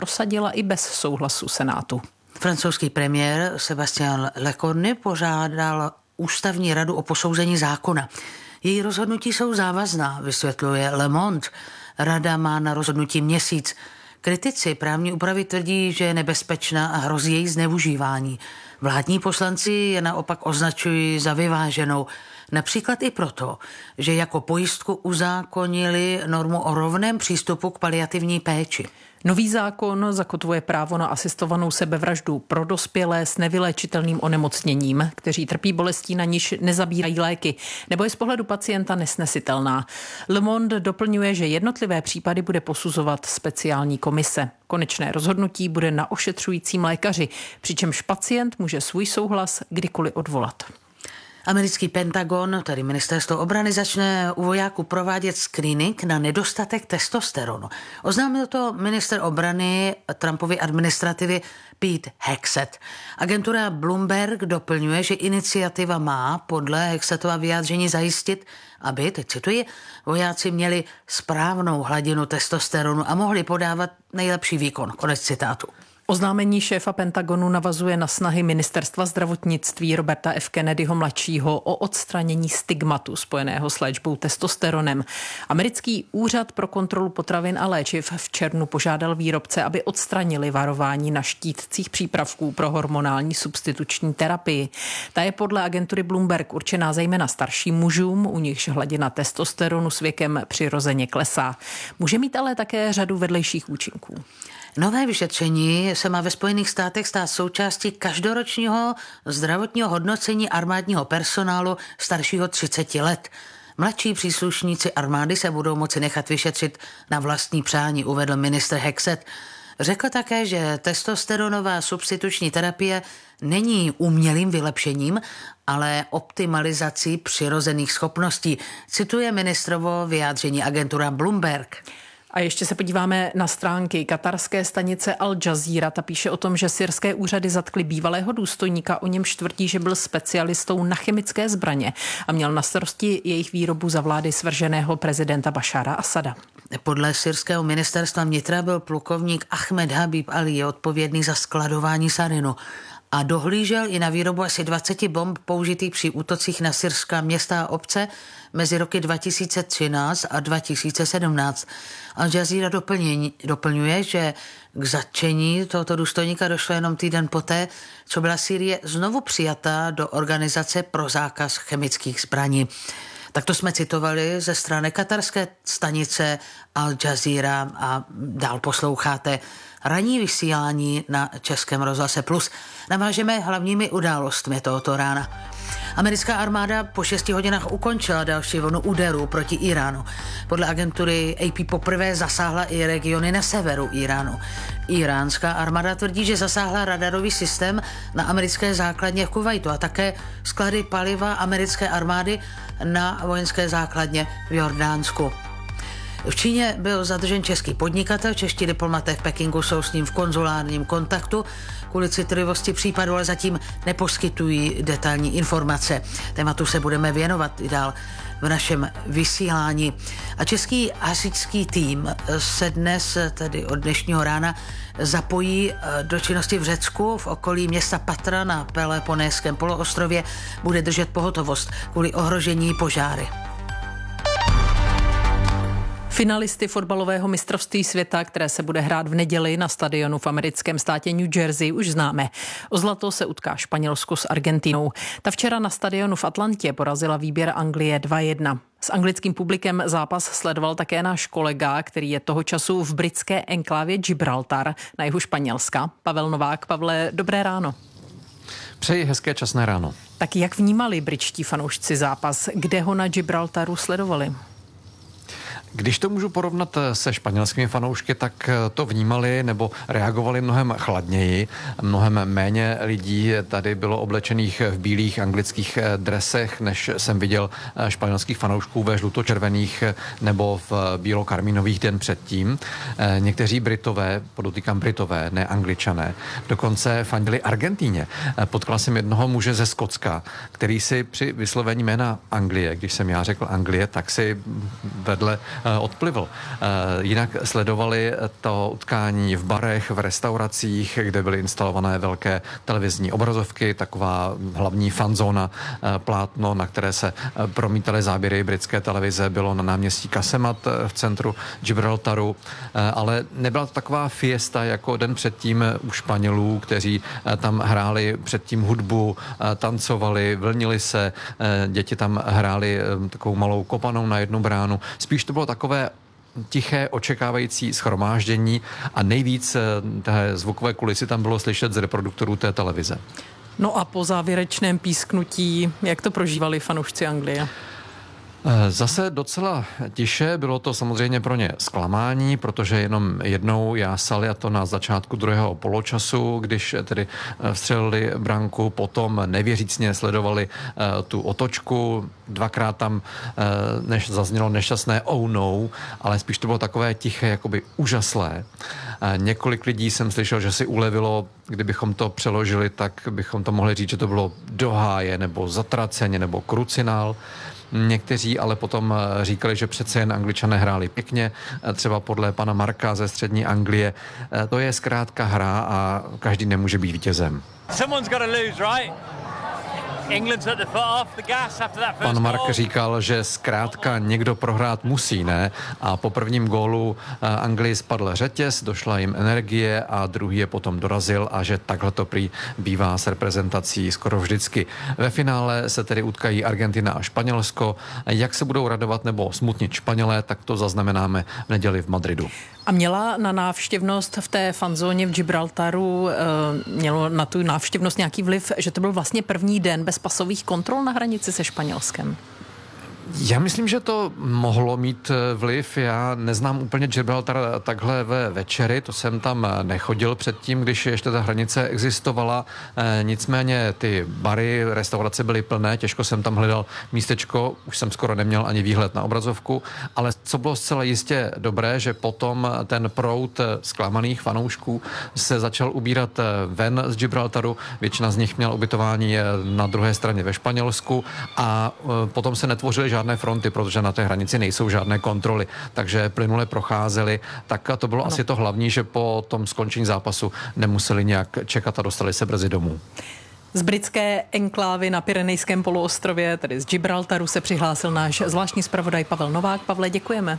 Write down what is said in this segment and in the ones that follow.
prosadila i bez souhlasu Senátu. Francouzský premiér Sébastien Lecornu požádal ústavní radu o posouzení zákona. Její rozhodnutí jsou závazná, vysvětluje Le Monde. Rada má na rozhodnutí měsíc. Kritici právní úpravy tvrdí, že je nebezpečná a hrozí její zneužívání. Vládní poslanci je naopak označují za vyváženou. Například i proto, že jako pojistku uzákonili normu o rovném přístupu k paliativní péči. Nový zákon zakotvuje právo na asistovanou sebevraždu pro dospělé s nevyléčitelným onemocněním, kteří trpí bolestí, na niž nezabírají léky, nebo je z pohledu pacienta nesnesitelná. Le Monde doplňuje, že jednotlivé případy bude posuzovat speciální komise. Konečné rozhodnutí bude na ošetřujícím lékaři, přičemž pacient může svůj souhlas kdykoliv odvolat. Americký Pentagon, tedy ministerstvo obrany, začne u vojáků provádět screening na nedostatek testosteronu. Oznámil to ministr obrany Trumpovy administrativy Pete Hegseth. Agentura Bloomberg doplňuje, že iniciativa má podle Hegsetova vyjádření zajistit, aby, teď cituji, vojáci měli správnou hladinu testosteronu a mohli podávat nejlepší výkon. Konec citátu. Oznámení šéfa Pentagonu navazuje na snahy ministerstva zdravotnictví Roberta F. Kennedyho mladšího o odstranění stigmatu spojeného s léčbou testosteronem. Americký úřad pro kontrolu potravin a léčiv v červnu požádal výrobce, aby odstranili varování na štítcích přípravků pro hormonální substituční terapii. Ta je podle agentury Bloomberg určená zejména starším mužům, u nichž hladina testosteronu s věkem přirozeně klesá. Může mít ale také řadu vedlejších účinků. Nové vyšetření se má ve Spojených státech stát součástí každoročního zdravotního hodnocení armádního personálu staršího 30 let. Mladší příslušníci armády se budou moci nechat vyšetřit na vlastní přání, uvedl ministr Hegseth. Řekl také, že testosteronová substituční terapie není umělým vylepšením, ale optimalizací přirozených schopností. Cituje ministrovo vyjádření agentura Bloomberg. A ještě se podíváme na stránky katarské stanice Al Jazeera. Ta píše o tom, že syrské úřady zatkly bývalého důstojníka, o němž tvrdí, že byl specialistou na chemické zbraně a měl na starosti jejich výrobu za vlády svrženého prezidenta Bašára Asada. Podle syrského ministerstva vnitra byl plukovník Ahmed Habib Ali odpovědný za skladování sarinu a dohlížel i na výrobu asi 20 bomb použitých při útocích na syrská města a obce mezi roky 2013 a 2017. Al Jazeera doplňuje, že k zatčení tohoto důstojníka došlo jenom týden poté, co byla Sýrie znovu přijata do organizace pro zákaz chemických zbraní. Takto jsme citovali ze strany katarské stanice Al Jazeera a dál posloucháte ranní vysílání na Českém rozhlase Plus. Navážeme hlavními událostmi tohoto rána. Americká armáda po 6 hodinách ukončila další vlnu úderů proti Iránu. Podle agentury AP poprvé zasáhla i regiony na severu Iránu. Iránská armáda tvrdí, že zasáhla radarový systém na americké základně v Kuvajtu a také sklady paliva americké armády na vojenské základně v Jordánsku. V Číně byl zadržen český podnikatel, čeští diplomaté v Pekingu jsou s ním v konzulárním kontaktu. Kvůli citlivosti případu ale zatím neposkytují detailní informace. Tématu se budeme věnovat i dál v našem vysílání. A český hasičský tým se dnes, tedy od dnešního rána, zapojí do činnosti v Řecku, v okolí města Patra na Peloponésském poloostrově bude držet pohotovost kvůli ohrožení požáry. Finalisty fotbalového mistrovství světa, které se bude hrát v neděli na stadionu v americkém státě New Jersey, už známe. O zlato se utká Španělsko s Argentinou. Ta včera na stadionu v Atlantě porazila výběr Anglie 2-1. S anglickým publikem zápas sledoval také náš kolega, který je toho času v britské enklávě Gibraltar na jihu Španělska. Pavel Novák. Pavle, dobré ráno. Přeji hezké časné ráno. Tak jak vnímali britští fanoušci zápas? Kde ho na Gibraltaru sledovali? Když to můžu porovnat se španělskými fanoušky, tak to vnímali nebo reagovali mnohem chladněji. Mnohem méně lidí tady bylo oblečených v bílých anglických dresech, než jsem viděl španělských fanoušků ve žlutočervených nebo v bílokarmínových den předtím. Někteří Britové, podotýkám Britové, ne Angličané, dokonce fandili Argentíně. Potkal jsem jednoho muže ze Skotska, který si při vyslovení jména Anglie, když jsem já řekl Anglie, tak si vedle odplivl. Jinak sledovali to utkání v barech, v restauracích, kde byly instalované velké televizní obrazovky, taková hlavní fanzóna, plátno, na které se promítaly záběry britské televize, bylo na náměstí Kasemat v centru Gibraltaru, ale nebyla to taková fiesta jako den předtím u Španělů, kteří tam hráli předtím hudbu, tancovali, vlnili se, děti tam hráli takovou malou kopanou na jednu bránu. Spíš to bylo takové tiché, očekávající shromáždění a nejvíc té zvukové kulisy tam bylo slyšet z reproduktorů té televize. No a po závěrečném písknutí, jak to prožívali fanoušci Anglie? Zase docela tiše, bylo to samozřejmě pro ně zklamání, protože jenom jednou jásali, a to na začátku druhého poločasu, když tedy vstřelili branku, potom nevěřícně sledovali tu otočku, dvakrát tam zaznělo nešťastné oh no, ale spíš to bylo takové tiché, jakoby úžaslé. Několik lidí jsem slyšel, že si ulevilo, kdybychom to přeložili, tak bychom to mohli říct, že to bylo doháje, nebo zatraceně, nebo krucinál. Někteří ale potom říkali, že přece jen Angličané hráli pěkně, třeba podle pana Marka ze střední Anglie. To je zkrátka hra a každý nemůže být vítězem. Pan Mark říkal, že zkrátka někdo prohrát musí, ne? A po prvním gólu Anglii spadl řetěz, došla jim energie a druhý je potom dorazil a že takhle to prý bývá s reprezentací skoro vždycky. Ve finále se tedy utkají Argentina a Španělsko. Jak se budou radovat nebo smutnit Španělé, tak to zaznamenáme v neděli v Madridu. A měla na návštěvnost v té fanzóně v Gibraltaru, mělo na tu návštěvnost nějaký vliv, že to byl vlastně první den bez pasových kontrol na hranici se Španělskem? Já myslím, že to mohlo mít vliv. Já neznám úplně Gibraltar takhle ve večery, to jsem tam nechodil předtím, když ještě ta hranice existovala. Nicméně ty bary, restaurace byly plné, těžko jsem tam hledal místečko, už jsem skoro neměl ani výhled na obrazovku, ale co bylo zcela jistě dobré, že potom ten proud zklamaných fanoušků se začal ubírat ven z Gibraltaru, většina z nich měla ubytování na druhé straně ve Španělsku a potom se netvořily žádné fronty, protože na té hranici nejsou žádné kontroly, takže plynule procházeli, tak to bylo asi to hlavní, že po tom skončení zápasu nemuseli nějak čekat a dostali se brzy domů. Z britské enklávy na Pyrenejském poloostrově, tedy z Gibraltaru, se přihlásil náš zvláštní zpravodaj Pavel Novák. Pavle, děkujeme.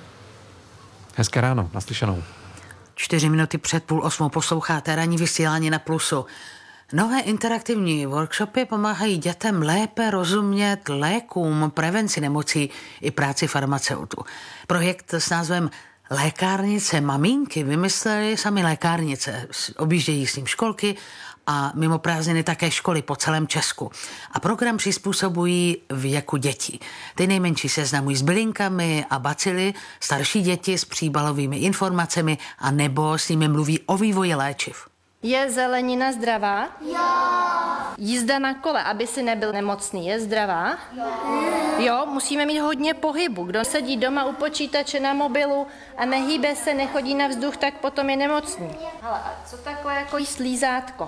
Hezké ráno, naslyšenou. 4 minuty před 7:30 posloucháte ranní vysílání na Plusu. Nové interaktivní workshopy pomáhají dětem lépe rozumět lékům, prevenci nemocí i práci farmaceutů. Projekt s názvem Lékárnice maminky vymysleli sami lékárnice. Objíždějí s ním školky a mimo prázdniny také školy po celém Česku. A program přizpůsobují věku dětí. Ty nejmenší seznamují s bylinkami a bacily, starší děti s příbalovými informacemi a nebo s nimi mluví o vývoji léčiv. Je zelenina zdravá? Jo. Jízda na kole, aby si nebyl nemocný, je zdravá? Jo, musíme mít hodně pohybu. Kdo sedí doma u počítače na mobilu a nehýbe se, nechodí na vzduch, tak potom je nemocný. Hele, a co takhle jako jí slízátko?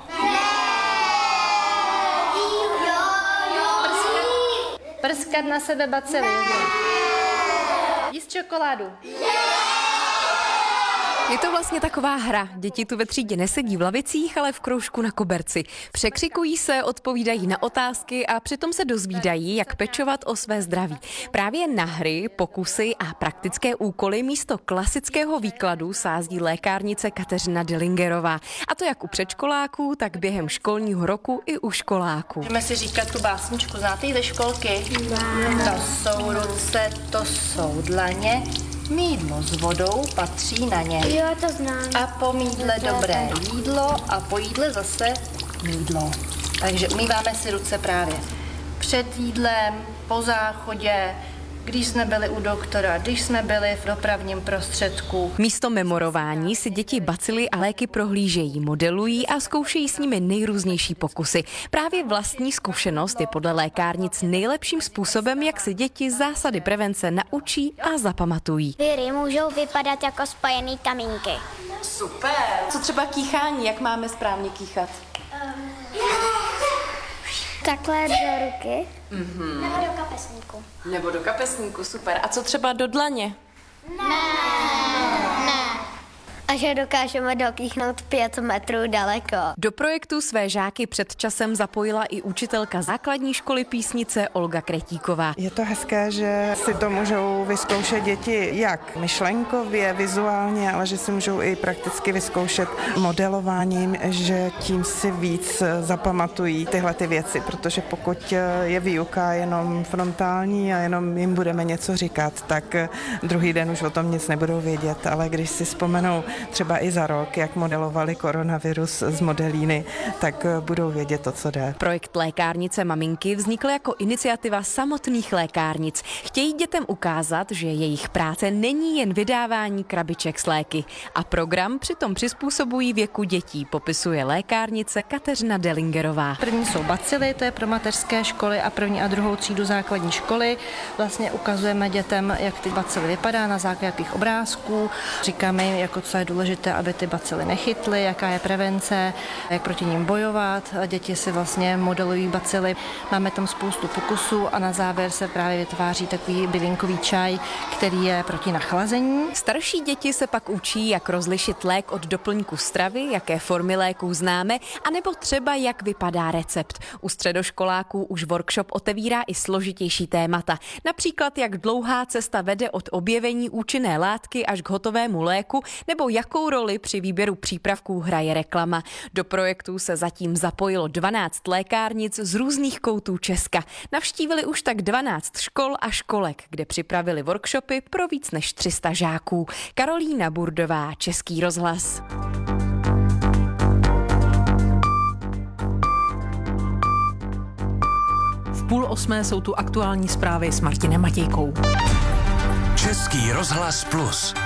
Prskat na sebe bacily. Jíst čokoládu. Je to vlastně taková hra. Děti tu ve třídě nesedí v lavicích, ale v kroužku na koberci. Překřikují se, odpovídají na otázky a přitom se dozvídají, jak pečovat o své zdraví. Právě na hry, pokusy a praktické úkoly místo klasického výkladu sází lékárnice Kateřina Dillingerová. A to jak u předškoláků, tak během školního roku i u školáků. Můžeme si říkat tu básničku, znáte ji ze školky? To jsou ruce, to jsou dlaně. Mýdlo s vodou patří na ně. Jo, to znám. A po mýdle dobré jídlo a po jídle zase mýdlo. Takže umýváme si ruce právě před jídlem, po záchodě, když jsme byli u doktora, když jsme byli v dopravním prostředku. Místo memorování si děti bacily a léky prohlížejí, modelují a zkoušejí s nimi nejrůznější pokusy. Právě vlastní zkušenost je podle lékárnic nejlepším způsobem, jak si děti zásady prevence naučí a zapamatují. Viry můžou vypadat jako spojený kamínky. Super! Co třeba kýchání, jak máme správně kýchat? Takhle do ruky. Nebo do kapesníku. Nebo do kapesníku, super. A co třeba do dlaně? A že dokážeme dokýchnout 5 metrů daleko. Do projektu své žáky před časem zapojila i učitelka základní školy Písnice Olga Kretíková. Je to hezké, že si to můžou vyzkoušet děti jak myšlenkově, vizuálně, ale že si můžou i prakticky vyzkoušet modelováním, že tím si víc zapamatují tyhle ty věci, protože pokud je výuka jenom frontální a jenom jim budeme něco říkat, tak druhý den už o tom nic nebudou vědět, ale když si vzpomenou třeba i za rok, jak modelovali koronavirus z modelíny, tak budou vědět to, co jde. Projekt Lékárnice maminky vznikl jako iniciativa samotných lékárnic. Chtějí dětem ukázat, že jejich práce není jen vydávání krabiček s léky. A program přitom přizpůsobují věku dětí, popisuje lékárnice Kateřina Delingerová. První jsou bacily, to je pro mateřské školy a 1. a 2. třídu základní školy. Vlastně ukazujeme dětem, jak ty bacily vypadá na základě jakých obrázků. Říkáme jim, jako co je důležité, aby ty bacily nechytly, jaká je prevence, jak proti nim bojovat. Děti si vlastně modelují bacily. Máme tam spoustu pokusů a na závěr se právě vytváří takový bylinkový čaj, který je proti nachlazení. Starší děti se pak učí, jak rozlišit lék od doplňku stravy, jaké formy léků známe, anebo třeba jak vypadá recept. U středoškoláků už workshop otevírá i složitější témata. Například, jak dlouhá cesta vede od objevení účinné látky až k hotovému léku, nebo jakou roli při výběru přípravků hraje reklama. Do projektu se zatím zapojilo 12 lékárnic z různých koutů Česka. Navštívili už tak 12 škol a školek, kde připravili workshopy pro víc než 300 žáků. Karolína Burdová, Český rozhlas. V 7:30 jsou tu aktuální zprávy s Martinem Matějkou. Český rozhlas Plus.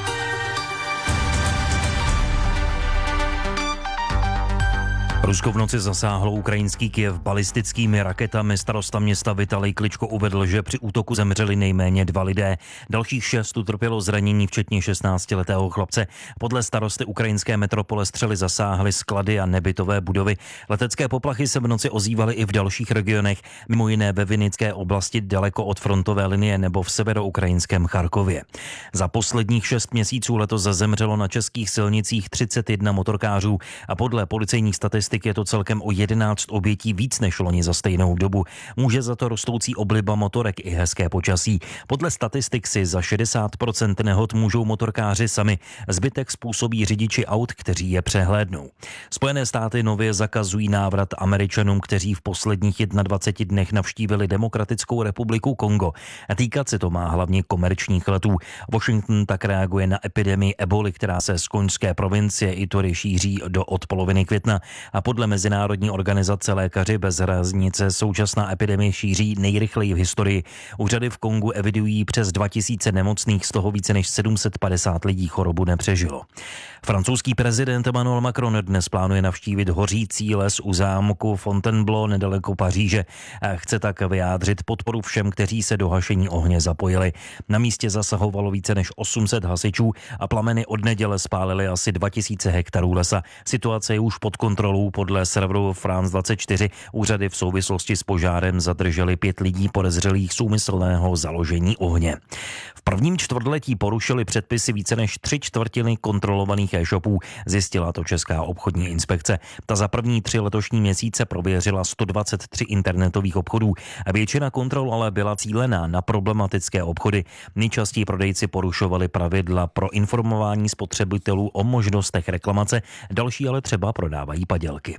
Rusko v noci zasáhlo ukrajinský Kyjev balistickými raketami. Starosta města Vitalij Kličko uvedl, že při útoku zemřeli nejméně 2 lidé. Dalších 6 utrpělo zranění, včetně 16letého chlapce. Podle starosty ukrajinské metropole střely zasáhly sklady a nebytové budovy. Letecké poplachy se v noci ozývaly i v dalších regionech, mimo jiné ve Vinické oblasti daleko od frontové linie nebo v severoukrajinském Charkově. Za posledních 6 měsíců letos zemřelo na českých silnicích 31 motorkářů a podle policejních statistik je to celkem o 11 obětí víc než loni za stejnou dobu. Může za to rostoucí obliba motorek i hezké počasí. Podle statistik si za 60% nehod můžou motorkáři sami. Zbytek způsobí řidiči aut, kteří je přehlédnou. Spojené státy nově zakazují návrat Američanům, kteří v posledních 21 dnech navštívili Demokratickou republiku Kongo. Týkat se to má hlavně komerčních letů. Washington tak reaguje na epidemii eboli, která se z konžské provincie Ituri šíří od poloviny května. A podle Mezinárodní organizace Lékaři bez hranic současná epidemie šíří nejrychleji v historii. Úřady v Kongu evidují přes 2000 nemocných, z toho více než 750 lidí chorobu nepřežilo. Francouzský prezident Emmanuel Macron dnes plánuje navštívit hořící les u zámku Fontainebleau nedaleko Paříže. Chce tak vyjádřit podporu všem, kteří se do hašení ohně zapojili. Na místě zasahovalo více než 800 hasičů a plameny od neděle spálily asi 2000 hektarů lesa. Situace je už pod kontrolou. Podle serveru France 24 úřady v souvislosti s požárem zadrželi 5 lidí podezřelých z úmyslného založení ohně. V prvním čtvrtletí porušili předpisy více než 3/4 kontrolovaných e-shopů, zjistila to Česká obchodní inspekce. Ta za první 3 letošní měsíce prověřila 123 internetových obchodů. Většina kontrol ale byla cílená na problematické obchody. Nejčastěji prodejci porušovali pravidla pro informování spotřebitelů o možnostech reklamace, další ale třeba prodávají padělky.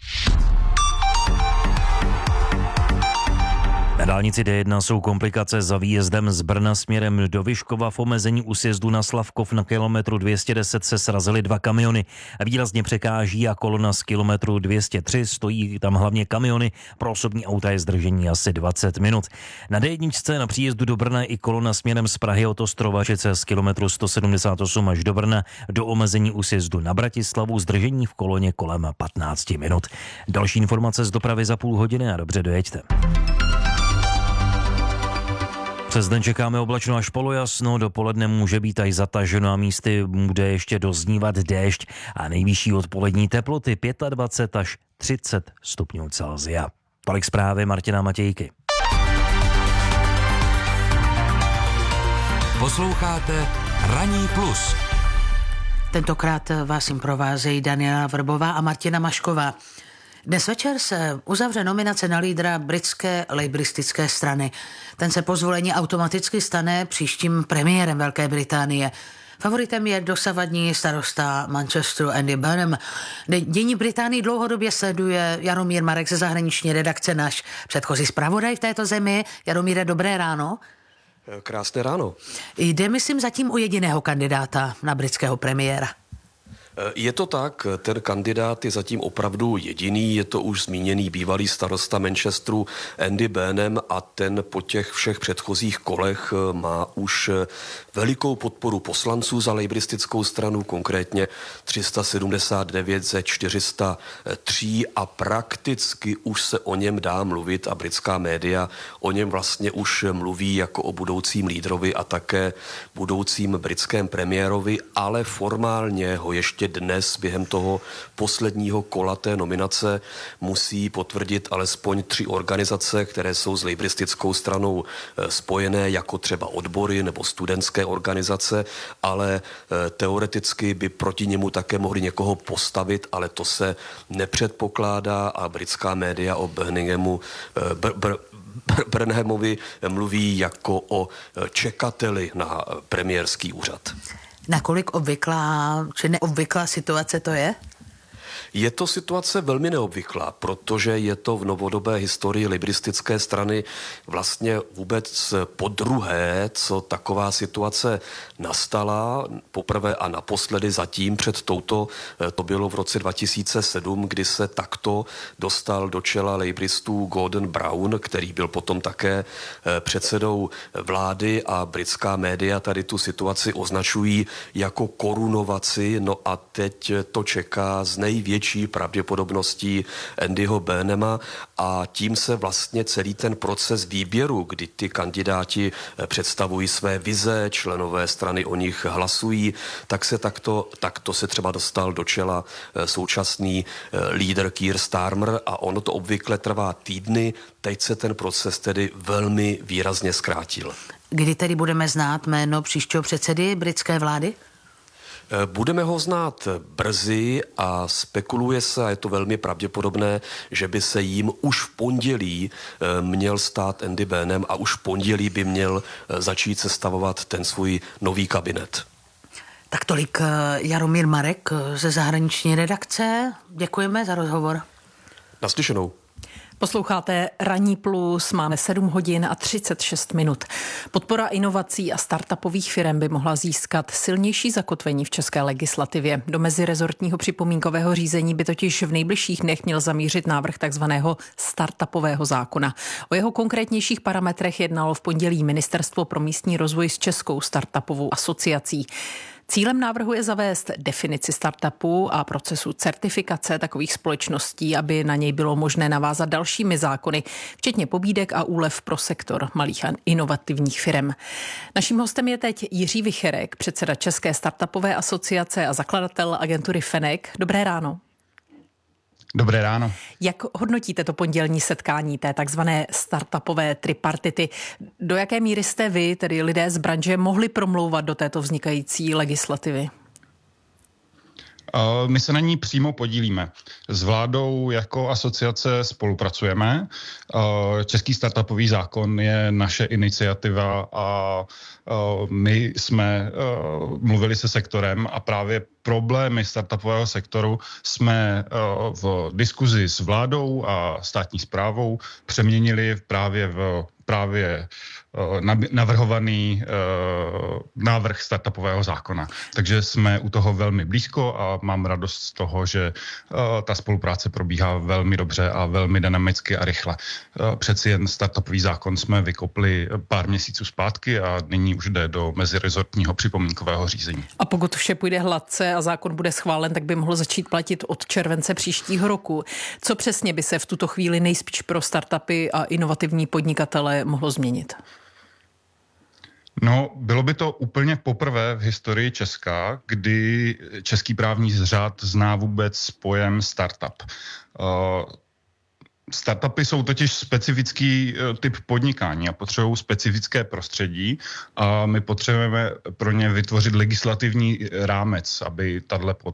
Na dálnici D1 jsou komplikace za výjezdem z Brna směrem do Vyškova. V omezení u sjezdu na Slavkov na kilometru 210 se srazily 2 kamiony. Výrazně překáží a kolona z kilometru 203, stojí tam hlavně kamiony. Pro osobní auta je zdržení asi 20 minut. Na D1 na příjezdu do Brna i kolona směrem z Prahy od Ostrovačice z kilometru 178 až do Brna. Do omezení u sjezdu na Bratislavu, zdržení v koloně kolem 15 minut. Další informace z dopravy za půl hodiny a dobře dojeďte. Přes den čekáme oblačno až polojasno, dopoledne může být až zataženo a místy bude ještě doznívat déšť a nejvyšší odpolední teploty 25 až 30 stupňů Celsia. Tolik zprávy Martina Matějky. Posloucháte Ranní plus. Tentokrát vás jim provázejí Daniela Vrbová a Martina Mašková. Dnes večer se uzavře nominace na lídra britské lejbristické strany. Ten se po zvolení automaticky stane příštím premiérem Velké Británie. Favoritem je dosavadní starosta Manchesteru Andy Burnham. Dění Británii dlouhodobě sleduje Jaromír Marek ze zahraniční redakce, náš předchozí zpravodaj v této zemi. Jaromíre, dobré ráno. Krásné ráno. Jde, myslím, zatím o jediného kandidáta na britského premiéra. Je to tak, ten kandidát je zatím opravdu jediný, je to už zmíněný bývalý starosta Manchesteru Andy Burnham a ten po těch všech předchozích kolech má už velikou podporu poslanců za lejbristickou stranu, konkrétně 379 ze 403 a prakticky už se o něm dá mluvit a britská média o něm vlastně už mluví jako o budoucím lídrovi a také budoucím britském premiérovi, ale formálně ho ještě dnes během toho posledního kola té nominace musí potvrdit alespoň 3 organizace, které jsou s lejbristickou stranou spojené, jako třeba odbory nebo studentské organizace, ale teoreticky by proti němu také mohli někoho postavit, ale to se nepředpokládá a britská média o Burnhamovi mluví jako o čekateli na premiérský úřad. Nakolik obvyklá či neobvyklá situace to je? Je to situace velmi neobvyklá, protože je to v novodobé historii lejbristické strany vlastně vůbec podruhé, co taková situace nastala. Poprvé a naposledy zatím před touto, to bylo v roce 2007, kdy se takto dostal do čela lejbristů Gordon Brown, který byl potom také předsedou vlády a britská média tady tu situaci označují jako korunovaci, no a teď to čeká z největší pravděpodobností Andyho Burnhama a tím se vlastně celý ten proces výběru, kdy ty kandidáti představují své vize, členové strany o nich hlasují, tak se takto se třeba dostal do čela současný lídr Keir Starmer a ono to obvykle trvá týdny, teď se ten proces tedy velmi výrazně zkrátil. Kdy tedy budeme znát jméno příštího předsedy britské vlády? Budeme ho znát brzy a spekuluje se, a je to velmi pravděpodobné, že by se jim už v pondělí měl stát Andy Burnham a už v pondělí by měl začít sestavovat ten svůj nový kabinet. Tak tolik Jaromír Marek ze zahraniční redakce. Děkujeme za rozhovor. Naslyšenou. Posloucháte Ranní plus, máme 7 hodin a 36 minut. Podpora inovací a startupových firem by mohla získat silnější zakotvení v české legislativě. Do mezirezortního připomínkového řízení by totiž v nejbližších dnech měl zamířit návrh takzvaného startupového zákona. O jeho konkrétnějších parametrech jednalo v pondělí Ministerstvo pro místní rozvoj s Českou startupovou asociací. Cílem návrhu je zavést definici startupu a procesu certifikace takových společností, aby na něj bylo možné navázat dalšími zákony, včetně pobídek a úlev pro sektor malých a inovativních firem. Naším hostem je teď Jiří Vicherek, předseda České startupové asociace a zakladatel agentury FENEC. Dobré ráno. Dobré ráno. Jak hodnotíte to pondělní setkání té takzvané startupové tripartity? Do jaké míry jste vy, tedy lidé z branže, mohli promlouvat do této vznikající legislativy? My se na ní přímo podílíme. S vládou jako asociace spolupracujeme. Český startupový zákon je naše iniciativa a my jsme mluvili se sektorem a právě problémy startupového sektoru jsme v diskuzi s vládou a státní správou přeměnili právě navrhovaný návrh startupového zákona. Takže jsme u toho velmi blízko a mám radost z toho, že ta spolupráce probíhá velmi dobře a velmi dynamicky a rychle. Přeci jen startupový zákon jsme vykopli pár měsíců zpátky a nyní už jde do mezirezortního připomínkového řízení. A pokud vše půjde hladce a zákon bude schválen, tak by mohl začít platit od července příštího roku. Co přesně by se v tuto chvíli nejspíš pro startupy a inovativní podnikatele mohlo změnit? No, bylo by to úplně poprvé v historii Česka, kdy český právní řád zná vůbec pojem startup. Startupy jsou totiž specifický typ podnikání a potřebují specifické prostředí a my potřebujeme pro ně vytvořit legislativní rámec, aby tato